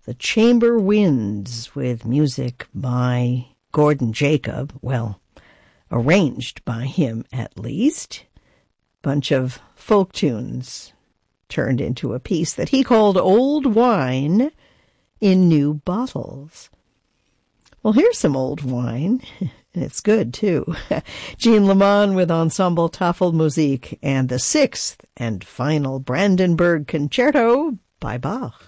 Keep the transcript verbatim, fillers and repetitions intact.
The Chamber Winds, with music by Gordon Jacob, well, arranged by him at least. Bunch of folk tunes turned into a piece that he called Old Wine in New Bottles. Well, here's some old wine, and it's good, too. Jean Lemon with Ensemble Tafelmusik and the sixth and final Brandenburg Concerto by Bach.